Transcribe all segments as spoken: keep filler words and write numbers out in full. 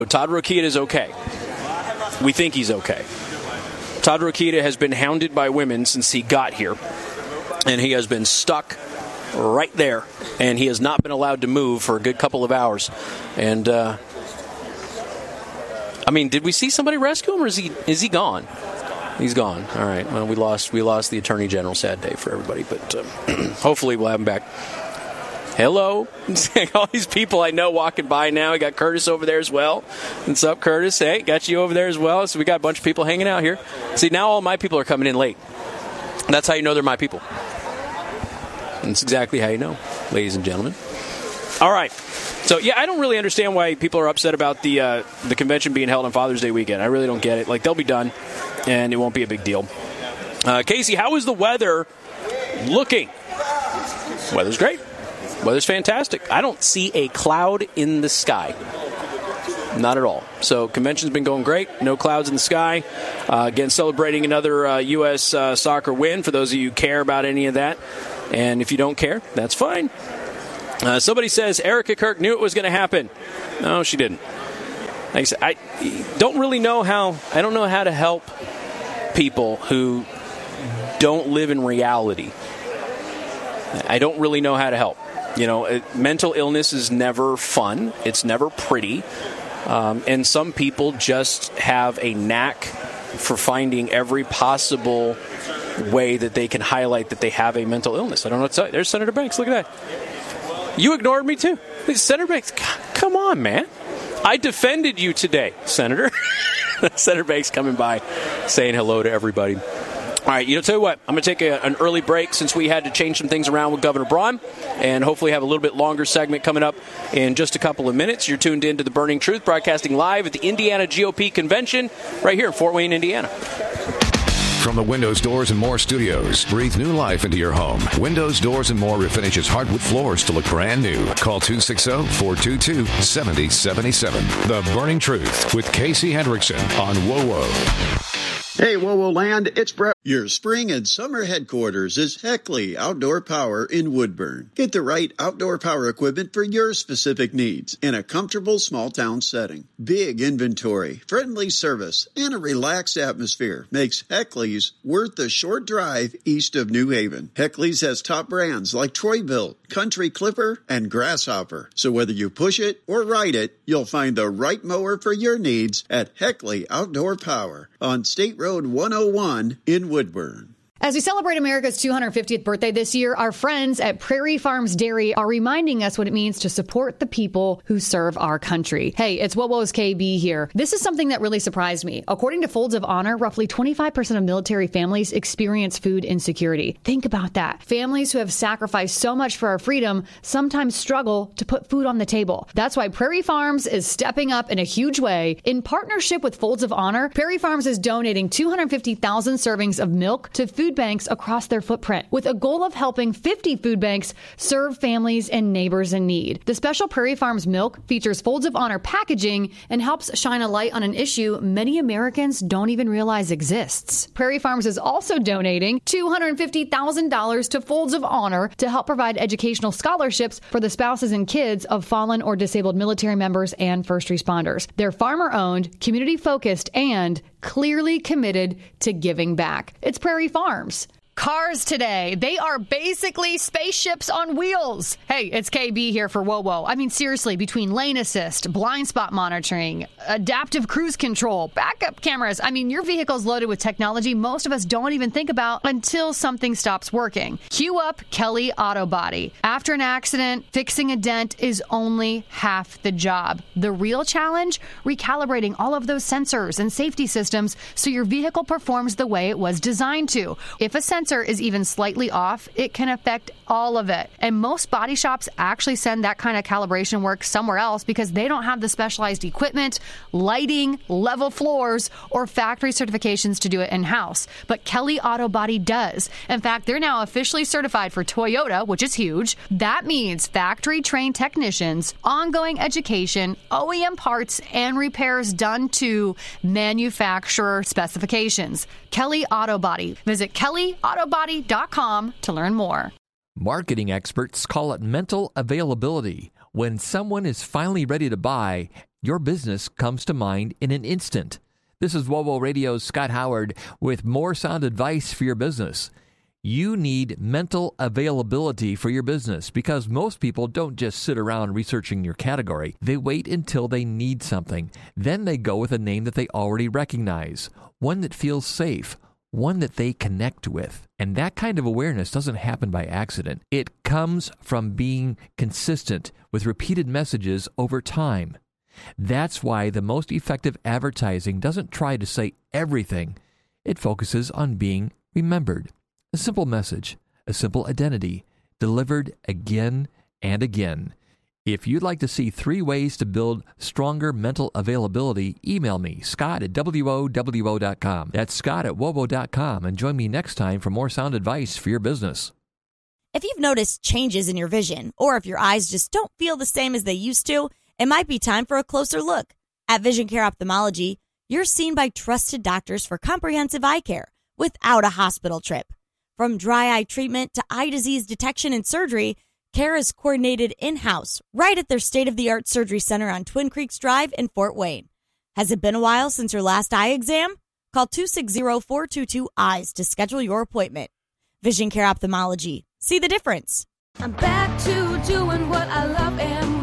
Todd Rokita is okay. We think he's okay. Todd Rokita has been hounded by women since he got here, and he has been stuck right there, and he has not been allowed to move for a good couple of hours. And, uh, I mean, did we see somebody rescue him, or is he is he gone? He's gone. All right. Well, we lost we lost the Attorney General. Sad day for everybody, but uh, hopefully we'll have him back. Hello. All these people I know walking by now. We got Curtis over there as well. What's up, Curtis? Hey, got you over there as well. So we got a bunch of people hanging out here. See, now all my people are coming in late. That's how you know they're my people. That's exactly how you know, ladies and gentlemen. All right. So, yeah, I don't really understand why people are upset about the uh, the convention being held on Father's Day weekend. I really don't get it. Like, they'll be done, and it won't be a big deal. Uh, Casey, how is the weather looking? Weather's great. Weather's fantastic. I don't see a cloud in the sky. Not at all. So convention's been going great. No clouds in the sky. Uh, again, celebrating another uh, U S Uh, soccer win for those of you who care about any of that. And if you don't care, that's fine. Uh, somebody says Erica Kirk knew it was going to happen. No, she didn't. Like I said, I don't really know how. I don't know how to help people who don't live in reality. I don't really know how to help. You know, it, mental illness is never fun. It's never pretty. Um, and some people just have a knack for finding every possible way that they can highlight that they have a mental illness. I don't know what to tell you. There's Senator Banks. Look at that. You ignored me, too. Senator Banks, come on, man. I defended you today, Senator. Senator Banks coming by saying hello to everybody. All right, you know, tell you what, I'm going to take a, an early break since we had to change some things around with Governor Braun, and hopefully have a little bit longer segment coming up in just a couple of minutes. You're tuned in to The Burning Truth, broadcasting live at the Indiana G O P Convention right here in Fort Wayne, Indiana. From the Windows, Doors, and More studios, breathe new life into your home. Windows, Doors, and More refinishes hardwood floors to look brand new. Call two six zero, four two two, seven zero seven seven. The Burning Truth with Casey Hendrickson on WoWo. Hey, WoWo Land, it's Brett. Your spring and summer headquarters is Heckley Outdoor Power in Woodburn. Get the right outdoor power equipment for your specific needs in a comfortable small-town setting. Big inventory, friendly service, and a relaxed atmosphere makes Heckley's worth the short drive east of New Haven. Heckley's has top brands like Troy-Bilt, Country Clipper, and Grasshopper. So whether you push it or ride it, you'll find the right mower for your needs at Heckley Outdoor Power on State Road one oh one in Woodburn. As we celebrate America's two hundred fiftieth birthday this year, our friends at Prairie Farms Dairy are reminding us what it means to support the people who serve our country. Hey, it's WoWo's K B here. This is something that really surprised me. According to Folds of Honor, roughly twenty-five percent of military families experience food insecurity. Think about that. Families who have sacrificed so much for our freedom sometimes struggle to put food on the table. That's why Prairie Farms is stepping up in a huge way. In partnership with Folds of Honor, Prairie Farms is donating two hundred fifty thousand servings of milk to food banks across their footprint, with a goal of helping fifty food banks serve families and neighbors in need. The special Prairie Farms milk features Folds of Honor packaging and helps shine a light on an issue many Americans don't even realize exists. Prairie Farms is also donating two hundred fifty thousand dollars to Folds of Honor to help provide educational scholarships for the spouses and kids of fallen or disabled military members and first responders. They're farmer-owned, community-focused, and clearly committed to giving back. It's Prairie Farms. Cars today, they are basically spaceships on wheels. Hey, it's K B here for WoWo. I mean, seriously, between lane assist, blind spot monitoring, adaptive cruise control, backup cameras. I mean, your vehicle's loaded with technology most of us don't even think about until something stops working. Cue up Kelly Auto Body. After an accident, fixing a dent is only half the job. The real challenge? Recalibrating all of those sensors and safety systems so your vehicle performs the way it was designed to. If a sensor is even slightly off, it can affect all of it. And most body shops actually send that kind of calibration work somewhere else because they don't have the specialized equipment, lighting, level floors, or factory certifications to do it in-house. But Kelly Auto Body does. In fact, they're now officially certified for Toyota, which is huge. That means factory-trained technicians, ongoing education, O E M parts, and repairs done to manufacturer specifications. Kelly Auto Body. Visit kelly auto body dot com to learn more. Marketing experts call it mental availability. When someone is finally ready to buy, your business comes to mind in an instant. This is WOWO Radio's Scott Howard with more sound advice for your business. You need mental availability for your business because most people don't just sit around researching your category. They wait until they need something. Then they go with a name that they already recognize, one that feels safe, one that they connect with. And that kind of awareness doesn't happen by accident. It comes from being consistent with repeated messages over time. That's why the most effective advertising doesn't try to say everything. It focuses on being remembered. A simple message, a simple identity, delivered again and again. If you'd like to see three ways to build stronger mental availability, email me, Scott at W O W O dot com. That's Scott at W O W O dot com, and join me next time for more sound advice for your business. If you've noticed changes in your vision, or if your eyes just don't feel the same as they used to, it might be time for a closer look. At Vision Care Ophthalmology, you're seen by trusted doctors for comprehensive eye care without a hospital trip. From dry eye treatment to eye disease detection and surgery, care is coordinated in-house right at their state-of-the-art surgery center on Twin Creeks Drive in Fort Wayne. Has it been a while since your last eye exam? Call two six zero, four two two, eyes to schedule your appointment. Vision Care Ophthalmology. See the difference. I'm back to doing what I love and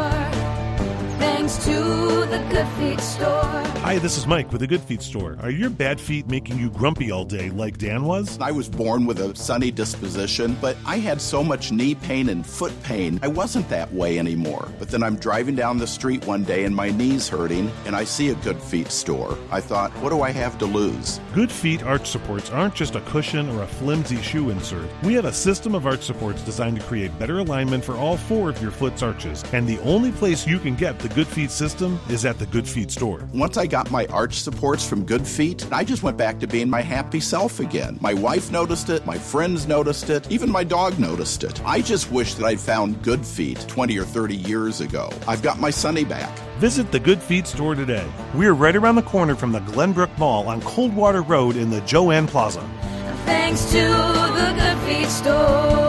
more, thanks to the Good Feet store. Hi, this is Mike with the Good Feet store. Are your bad feet making you grumpy all day like Dan was? I was born with a sunny disposition, but I had so much knee pain and foot pain, I wasn't that way anymore. But then I'm driving down the street one day and my knee's hurting, and I see a Good Feet store. I thought, what do I have to lose? Good Feet arch supports aren't just a cushion or a flimsy shoe insert. We have a system of arch supports designed to create better alignment for all four of your foot's arches. And the only place you can get the Good Feet system is at the Good Feet store. Once I got my arch supports from Good Feet, I just went back to being my happy self again. My wife noticed it, my friends noticed it, even my dog noticed it. I just wish that I'd found Good Feet twenty or thirty years ago. I've got my Sunny back. Visit the Good Feet store today. We're right around the corner from the Glenbrook Mall on Coldwater Road in the Joanne Plaza. Thanks to the Good Feet store.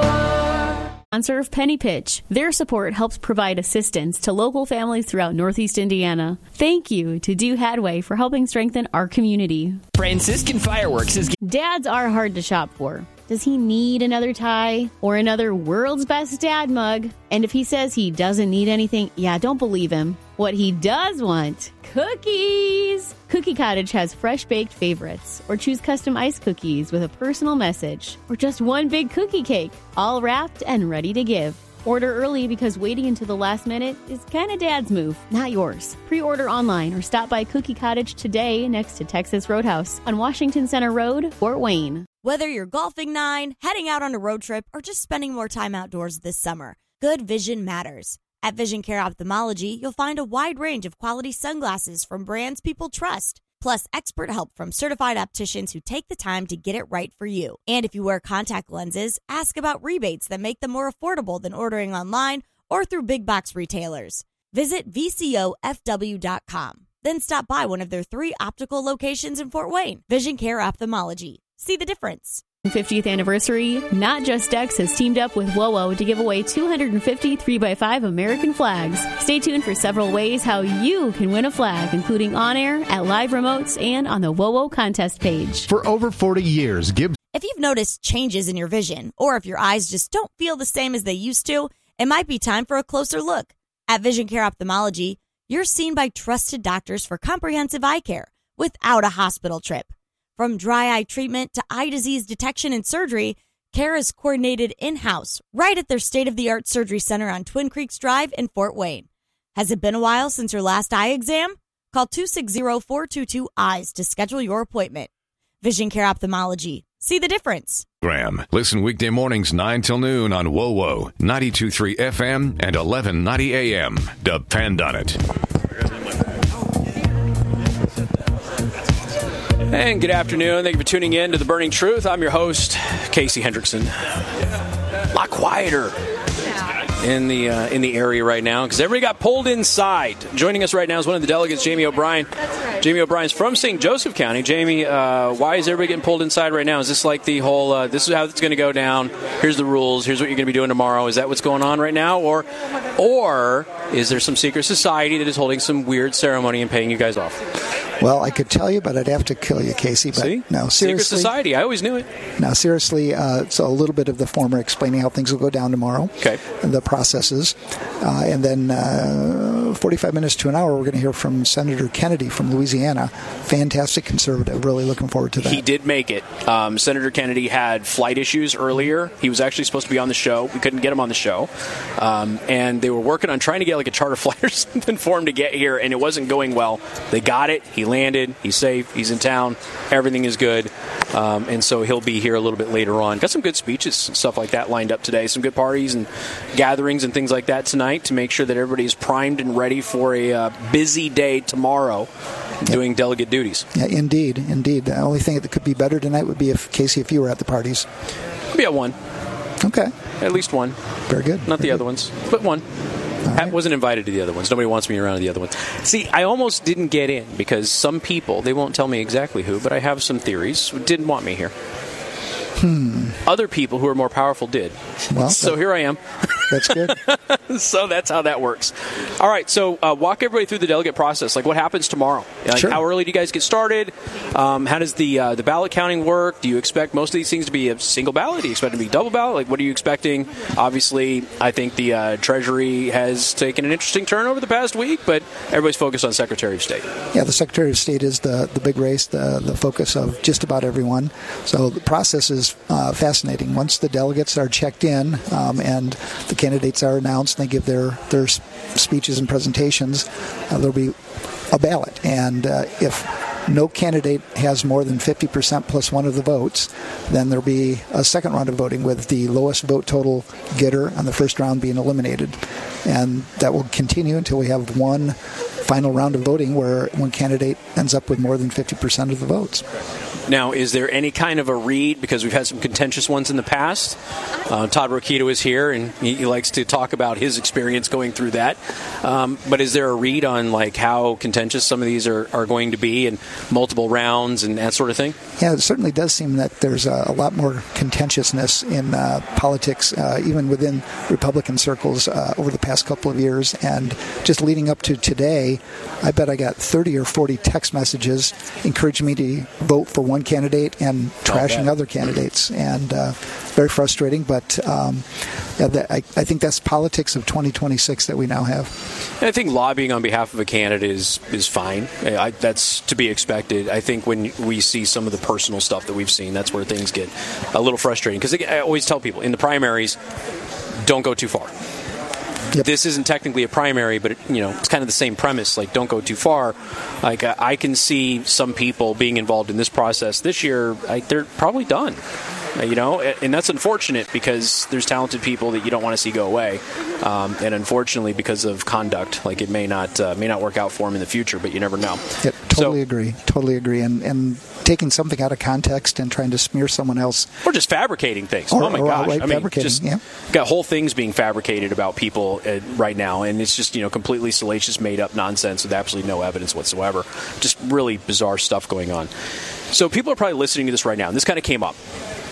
Sponsor of Penny Pitch. Their support helps provide assistance to local families throughout Northeast Indiana. Thank you to Do Hadway for helping strengthen our community. Franciscan Fireworks is... Dads are hard to shop for. Does he need another tie or another world's best dad mug? And if he says he doesn't need anything, yeah, don't believe him. What he does want, cookies! Cookie Cottage has fresh baked favorites, or choose custom ice cookies with a personal message, or just one big cookie cake, all wrapped and ready to give. Order early because waiting until the last minute is kind of dad's move, not yours. Pre-order online or stop by Cookie Cottage today next to Texas Roadhouse on Washington Center Road, Fort Wayne. Whether you're golfing nine, heading out on a road trip, or just spending more time outdoors this summer, good vision matters. At Vision Care Ophthalmology, you'll find a wide range of quality sunglasses from brands people trust, plus expert help from certified opticians who take the time to get it right for you. And if you wear contact lenses, ask about rebates that make them more affordable than ordering online or through big box retailers. Visit V C O F W dot com. Then stop by one of their three optical locations in Fort Wayne. Vision Care Ophthalmology. See the difference. fiftieth anniversary, Not Just Decks has teamed up with WOWO to give away two hundred fifty three by five American flags. Stay tuned for several ways how you can win a flag, including on air, at live remotes, and on the WOWO contest page. For over forty years, Gibbs. If you've noticed changes in your vision, or if your eyes just don't feel the same as they used to, it might be time for a closer look. At Vision Care Ophthalmology, you're seen by trusted doctors for comprehensive eye care without a hospital trip. From dry eye treatment to eye disease detection and surgery, care is coordinated in-house right at their state-of-the-art surgery center on Twin Creeks Drive in Fort Wayne. Has it been a while since your last eye exam? Call two six zero, four two two, eyes to schedule your appointment. Vision Care Ophthalmology. See the difference. Graham. Listen weekday mornings nine till noon on WOWO, ninety-two point three F M and eleven ninety A M. Depend on it. And good afternoon. Thank you for tuning in to The Burning Truth. I'm your host, Casey Hendrickson. A lot quieter. in the uh, in the area right now because everybody got pulled inside. Joining us right now is one of the delegates, Jamie O'Brien. That's right. Jamie O'Brien's from Saint Joseph County. Jamie, uh, why is everybody getting pulled inside right now? Is this like the whole, uh, this is how it's going to go down, here's the rules, here's what you're going to be doing tomorrow? Is that what's going on right now? Or, or is there some secret society that is holding some weird ceremony and paying you guys off? Well, I could tell you, but I'd have to kill you, Casey. But See? no, seriously. Secret society. I always knew it. Now, seriously, uh, it's a little bit of the former explaining how things will go down tomorrow. Okay. The processes. Uh, and then uh, forty-five minutes to an hour, we're going to hear from Senator Kennedy from Louisiana. Fantastic conservative. Really looking forward to that. He did make it. Um, Senator Kennedy had flight issues earlier. He was actually supposed to be on the show. We couldn't get him on the show. Um, and they were working on trying to get like a charter flight or something for him to get here, and it wasn't going well. They got it. He landed. He's safe. He's in town. Everything is good. Um, and so he'll be here a little bit later on. Got some good speeches and stuff like that lined up today. Some good parties and gatherings and things like that tonight to make sure that everybody is primed and ready for a uh, busy day tomorrow doing yep. delegate duties. Yeah, indeed. Indeed. The only thing that could be better tonight would be if, Casey, if you were at the parties. I'll be at one. Okay. At least one. Very good. Not Very the good. other ones, but one. I right. wasn't invited to the other ones. Nobody wants me around to the other ones. See, I almost didn't get in because some people, they won't tell me exactly who, but I have some theories, didn't want me here. Hmm. Other people who are more powerful did. Well, so that, here I am. That's good. So that's how that works. All right, so uh, walk everybody through the delegate process. Like, what happens tomorrow? Like, sure. How early do you guys get started? Um, how does the uh, the ballot counting work? Do you expect most of these things to be a single ballot? Do you expect them to be double ballot? Like, what are you expecting? Obviously, I think the uh, Treasury has taken an interesting turn over the past week, but everybody's focused on Secretary of State. Yeah, the Secretary of State is the, the big race, the, the focus of just about everyone. So the process is uh, fascinating. Once the delegates are checked in um, and the candidates are announced and they give their, their speeches and presentations, uh, there'll be a ballot. And uh, if no candidate has more than fifty percent plus one of the votes, then there'll be a second round of voting with the lowest vote total getter on the first round being eliminated. And that will continue until we have one final round of voting where one candidate ends up with more than fifty percent of the votes. Now, is there any kind of a read, because we've had some contentious ones in the past? Uh, Todd Rokita is here, and he, he likes to talk about his experience going through that. Um, but is there a read on like how contentious some of these are, are going to be and multiple rounds and that sort of thing? Yeah, it certainly does seem that there's a, a lot more contentiousness in uh, politics, uh, even within Republican circles uh, over the past couple of years. And just leading up to today, I bet I got thirty or forty text messages encouraging me to vote for one candidate and trashing other candidates. And uh, very frustrating, but um, yeah, that, I, I think that's politics of twenty twenty-six that we now have. And I think lobbying on behalf of a candidate is, is fine. I, that's to be expected. I think when we see some of the personal stuff that we've seen, that's where things get a little frustrating. Because I always tell people, in the primaries, don't go too far. Yep. This isn't technically a primary, but it, you know, it's kind of the same premise. Like, don't go too far. Like, I, I can see some people being involved in this process this year. I, they're probably done. You know, and that's unfortunate because there's talented people that you don't want to see go away, um, and unfortunately because of conduct, like it may not uh, may not work out for them in the future, but you never know. Yep, totally so, agree. Totally agree. And and taking something out of context and trying to smear someone else, or just fabricating things. Or, oh my or gosh! outright I mean, fabricating, just yeah. got whole things being fabricated about people uh, right now, and it's just you know completely salacious, made up nonsense with absolutely no evidence whatsoever. Just really bizarre stuff going on. So people are probably listening to this right now, and this kind of came up.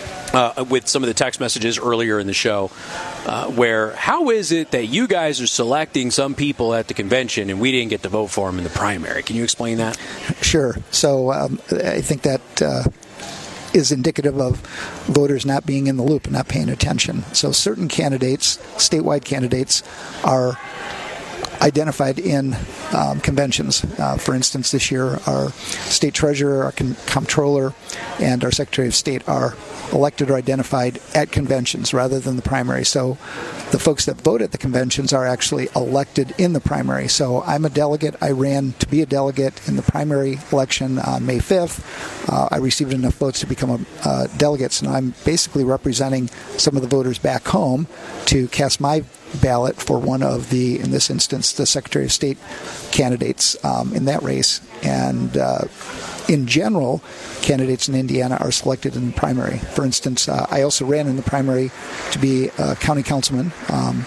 Uh, with some of the text messages earlier in the show, uh, where how is it that you guys are selecting some people at the convention and we didn't get to vote for them in the primary? Can you explain that? Sure. So um, I think that uh, is indicative of voters not being in the loop and not paying attention. So certain candidates, statewide candidates, are identified in um, conventions. Uh, for instance, this year, our state treasurer, our con- comptroller, and our secretary of state are elected or identified at conventions rather than the primary. So the folks that vote at the conventions are actually elected in the primary. So I'm a delegate. I ran to be a delegate in the primary election on May fifth. Uh, I received enough votes to become a uh, delegate. So I'm basically representing some of the voters back home to cast my ballot for one of the, in this instance, the Secretary of State candidates um, in that race. And uh, in general, candidates in Indiana are selected in the primary. For instance, uh, I also ran in the primary to be a county councilman. Um,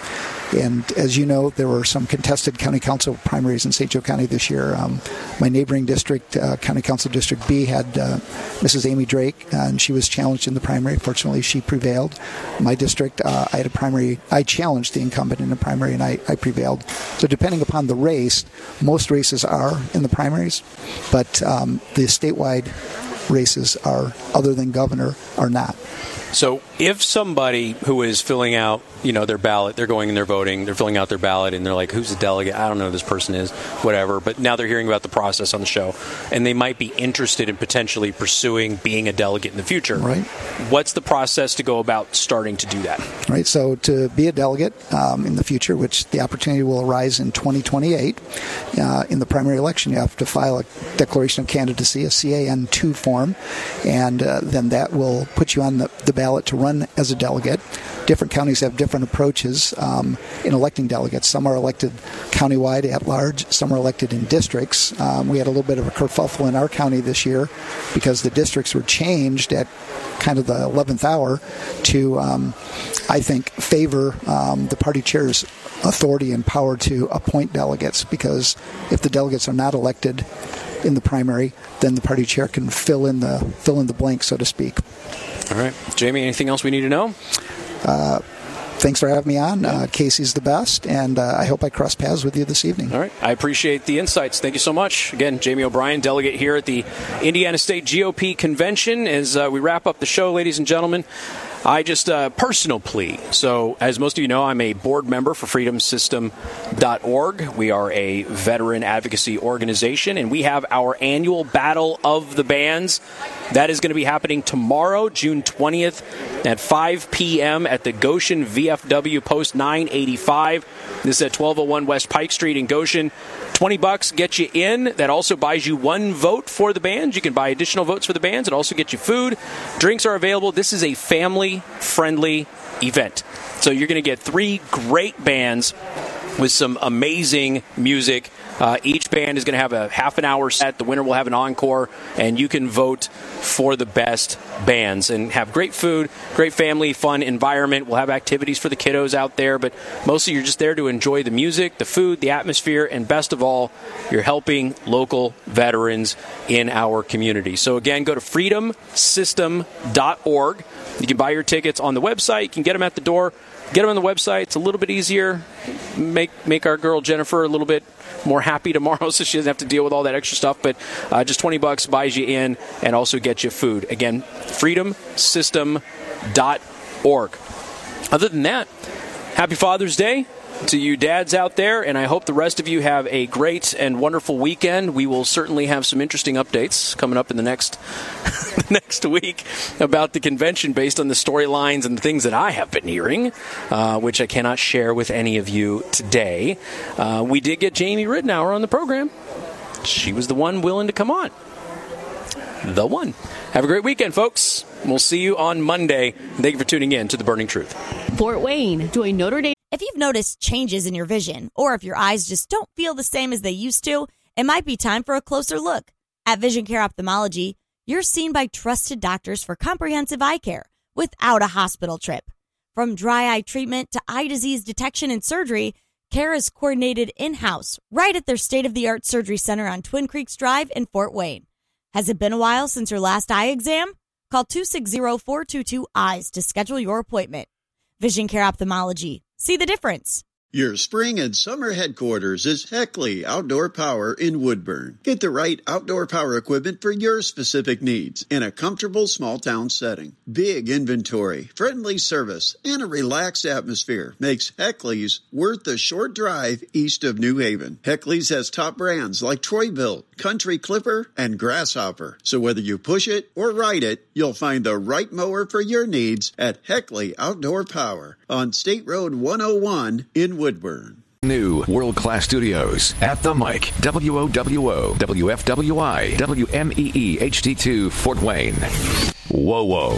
And as you know, there were some contested county council primaries in Saint Joe County this year. Um, my neighboring district, uh, County Council District B, had uh, Missus Amy Drake, uh, and she was challenged in the primary. Fortunately, she prevailed. My district, uh, I had a primary. I challenged the incumbent in the primary, and I, I prevailed. So depending upon the race, most races are in the primaries, but um, the statewide races are, other than governor, are not. So if somebody who is filling out, you know, their ballot, they're going and they're voting, they're filling out their ballot, and they're like, who's the delegate? I don't know who this person is, whatever. But now they're hearing about the process on the show, and they might be interested in potentially pursuing being a delegate in the future. Right. What's the process to go about starting to do that? Right. So to be a delegate um, in the future, which the opportunity will arise in twenty twenty-eight, uh, in the primary election, you have to file a declaration of candidacy, a C A N two form, and uh, then that will put you on the, the ballot to run as a delegate. Different counties have different approaches um, in electing delegates. Some are elected countywide at large. Some are elected in districts. Um, we had a little bit of a kerfuffle in our county this year because the districts were changed at kind of the eleventh hour to, um, I think, favor um, the party chair's authority and power to appoint delegates, because if the delegates are not elected in the primary, then the party chair can fill in the fill in the blank, so to speak. All right. Jamie, anything else we need to know? Uh, thanks for having me on. Uh, Casey's the best, and uh, I hope I cross paths with you this evening. All right. I appreciate the insights. Thank you so much. Again, Jamie O'Brien, delegate here at the Indiana State G O P Convention. As uh, we wrap up the show, ladies and gentlemen, I just, uh, personal plea. So, as most of you know, I'm a board member for freedom system dot org. We are a veteran advocacy organization, and we have our annual Battle of the Bands. That is going to be happening tomorrow, June twentieth, at five p.m. at the Goshen V F W Post nine eighty-five. This is at twelve oh one West Pike Street in Goshen. twenty bucks gets you in. That also buys you one vote for the bands. You can buy additional votes for the bands. It also gets you food. Drinks are available. This is a family-friendly event. So you're going to get three great bands with some amazing music. Uh, each band is going to have a half an hour set. The winner will have an encore, and you can vote for the best bands and have great food, great family, fun environment. We'll have activities for the kiddos out there, but mostly you're just there to enjoy the music, the food, the atmosphere, and best of all, you're helping local veterans in our community. So again, go to freedom system dot org. You can buy your tickets on the website. You can get them at the door. Get them on the website. It's a little bit easier. Make make our girl Jennifer a little bit more happy tomorrow, so she doesn't have to deal with all that extra stuff. But uh, just twenty bucks buys you in and also gets you food. Again, freedom system dot org. Other than that, happy Father's Day to you dads out there, and I hope the rest of you have a great and wonderful weekend. We will certainly have some interesting updates coming up in the next next week about the convention based on the storylines and the things that I have been hearing, uh, which I cannot share with any of you today. Uh, we did get Jamie Rittenauer on the program. She was the one willing to come on. The one. Have a great weekend, folks. We'll see you on Monday. Thank you for tuning in to The Burning Truth. Fort Wayne, join Notre Dame. If you've noticed changes in your vision, or if your eyes just don't feel the same as they used to, it might be time for a closer look. At Vision Care Ophthalmology, you're seen by trusted doctors for comprehensive eye care without a hospital trip. From dry eye treatment to eye disease detection and surgery, care is coordinated in-house right at their state-of-the-art surgery center on Twin Creeks Drive in Fort Wayne. Has it been a while since your last eye exam? Call two six zero, four two two, eyes to schedule your appointment. Vision Care Ophthalmology. See the difference. Your spring and summer headquarters is Heckley Outdoor Power in Woodburn. Get the right outdoor power equipment for your specific needs in a comfortable small town setting. Big inventory, friendly service, and a relaxed atmosphere makes Heckley's worth the short drive east of New Haven. Heckley's has top brands like Troy-Bilt, Country Clipper, and Grasshopper. So whether you push it or ride it, you'll find the right mower for your needs at Heckley Outdoor Power on State Road one oh one in Woodburn. New world-class studios at the mic. W O W O, W F W I, W M E E H D two, Fort Wayne. Whoa, whoa.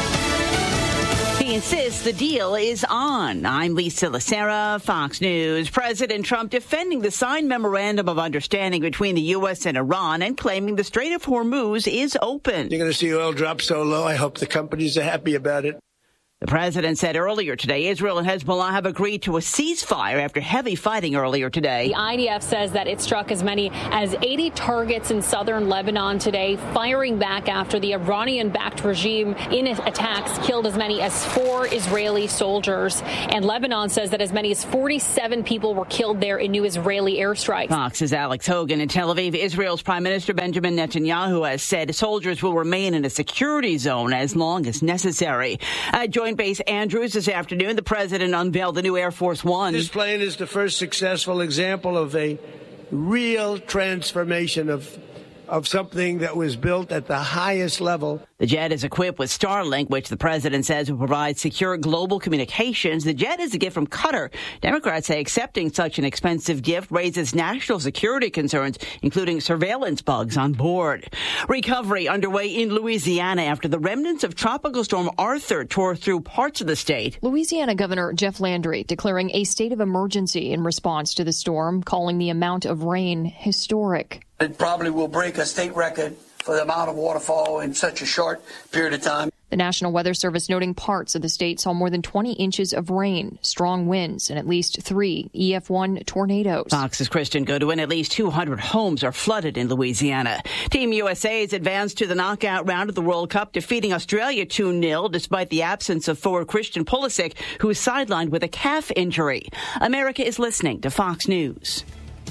He insists the deal is on. I'm Lisa Lacera, Fox News. President Trump defending the signed memorandum of understanding between the U S and Iran and claiming the Strait of Hormuz is open. You're going to see oil drop so low, I hope the companies are happy about it. The president said earlier today Israel and Hezbollah have agreed to a ceasefire after heavy fighting earlier today. The I D F says that it struck as many as eighty targets in southern Lebanon today, firing back after the Iranian-backed regime in attacks killed as many as four Israeli soldiers. And Lebanon says that as many as forty-seven people were killed there in new Israeli airstrikes. Fox's Alex Hogan in Tel Aviv. Israel's Prime Minister Benjamin Netanyahu has said soldiers will remain in a security zone as long as necessary. At Joint Base Andrews this afternoon, the president unveiled the new Air Force One. This plane is the first successful example of a real transformation of of something that was built at the highest level. The jet is equipped with Starlink, which the president says will provide secure global communications. The jet is a gift from Qatar. Democrats say accepting such an expensive gift raises national security concerns, including surveillance bugs on board. Recovery underway in Louisiana after the remnants of Tropical Storm Arthur tore through parts of the state. Louisiana Governor Jeff Landry declaring a state of emergency in response to the storm, calling the amount of rain historic. It probably will break a state record for the amount of waterfall in such a short period of time. The National Weather Service noting parts of the state saw more than twenty inches of rain, strong winds, and at least three E F one tornadoes. Fox's Christian Goodwin. At least two hundred homes are flooded in Louisiana. Team U S A has advanced to the knockout round of the World Cup, defeating Australia two nil despite the absence of forward Christian Pulisic, who is sidelined with a calf injury. America is listening to Fox News.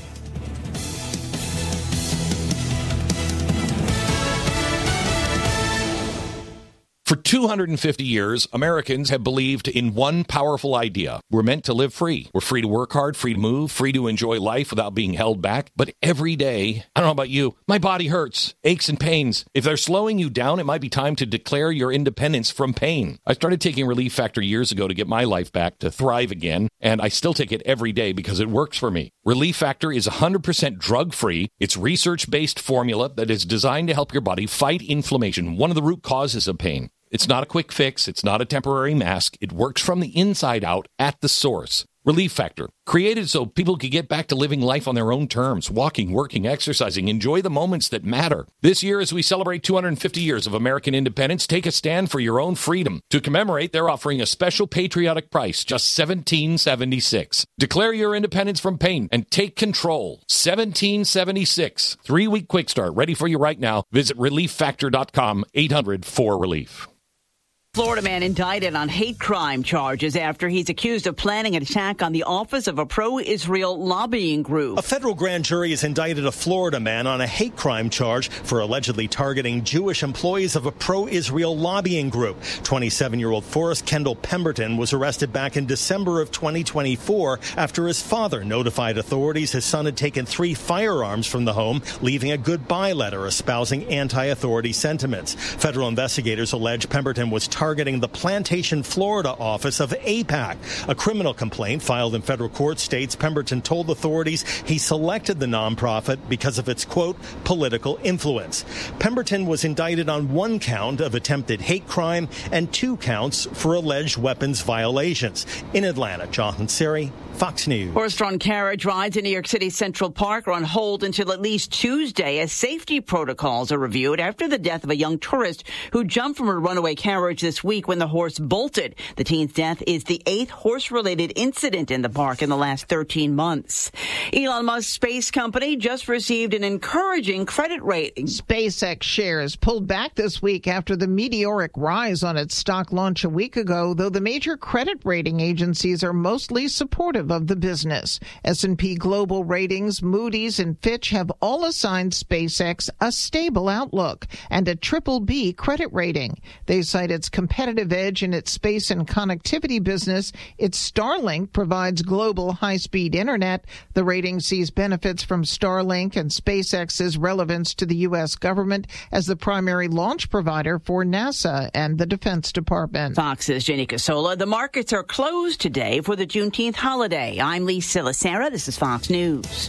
For two hundred fifty years, Americans have believed in one powerful idea. We're meant to live free. We're free to work hard, free to move, free to enjoy life without being held back. But every day, I don't know about you, my body hurts, aches and pains. If they're slowing you down, it might be time to declare your independence from pain. I started taking Relief Factor years ago to get my life back, to thrive again, and I still take it every day because it works for me. Relief Factor is one hundred percent drug-free. It's research-based formula that is designed to help your body fight inflammation, one of the root causes of pain. It's not a quick fix. It's not a temporary mask. It works from the inside out at the source. Relief Factor, created so people could get back to living life on their own terms, walking, working, exercising, enjoy the moments that matter. This year, as we celebrate two hundred fifty years of American independence, take a stand for your own freedom. To commemorate, they're offering a special patriotic price, just seventeen seventy-six. Declare your independence from pain and take control. seventeen seventy-six. Three-week quick start, ready for you right now. Visit relief factor dot com, eight hundred four relief. Florida man indicted on hate crime charges after he's accused of planning an attack on the office of a pro-Israel lobbying group. A federal grand jury has indicted a Florida man on a hate crime charge for allegedly targeting Jewish employees of a pro-Israel lobbying group. twenty-seven-year-old Forrest Kendall Pemberton was arrested back in December of twenty twenty-four after his father notified authorities his son had taken three firearms from the home, leaving a goodbye letter espousing anti-authority sentiments. Federal investigators allege Pemberton was targeting the Plantation, Florida office of AIPAC. A criminal complaint filed in federal court states Pemberton told authorities he selected the nonprofit because of its, quote, political influence. Pemberton was indicted on one count of attempted hate crime and two counts for alleged weapons violations. In Atlanta, Jonathan Siri, Fox News. Horse-drawn carriage rides in New York City's Central Park are on hold until at least Tuesday as safety protocols are reviewed after the death of a young tourist who jumped from a runaway carriage this week when the horse bolted. The teen's death is the eighth horse-related incident in the park in the last thirteen months. Elon Musk's space company just received an encouraging credit rating. SpaceX shares pulled back this week after the meteoric rise on its stock launch a week ago, though the major credit rating agencies are mostly supportive of the business. S and P Global Ratings, Moody's, and Fitch have all assigned SpaceX a stable outlook and a triple B credit rating. They cite its competitive edge in its space and connectivity business. Its Starlink provides global high-speed internet. The rating sees benefits from Starlink and SpaceX's relevance to the U S government as the primary launch provider for NASA and the Defense Department. Fox's Jenny Casola. The markets are closed today for the Juneteenth holiday. I'm Lisa Lacera. This is Fox News.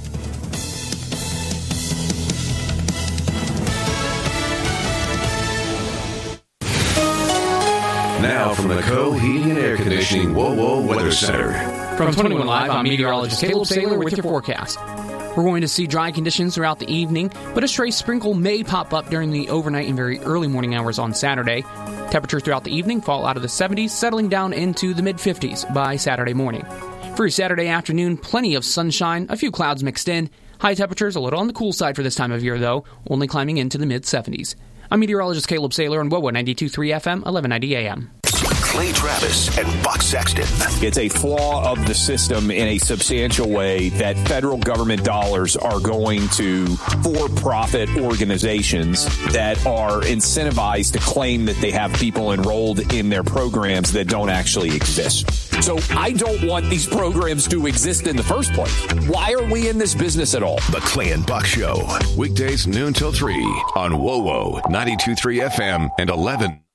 Now from the Co Heating and Air Conditioning Whoa Whoa Weather Center. From twenty-one Live, I'm meteorologist Caleb Saylor with your forecast. We're going to see dry conditions throughout the evening, but a stray sprinkle may pop up during the overnight and very early morning hours on Saturday. Temperatures throughout the evening fall out of the seventies, settling down into the mid-fifties by Saturday morning. For Saturday afternoon, plenty of sunshine, a few clouds mixed in. High temperatures a little on the cool side for this time of year, though, only climbing into the mid-seventies. I'm meteorologist Caleb Saylor on W O W O ninety-two point three F M, eleven ninety A M. Clay Travis and Buck Sexton. It's a flaw of the system in a substantial way that federal government dollars are going to for-profit organizations that are incentivized to claim that they have people enrolled in their programs that don't actually exist. So I don't want these programs to exist in the first place. Why are we in this business at all? The Clay and Buck Show. Weekdays noon till three on W O W O ninety-two point three F M and eleven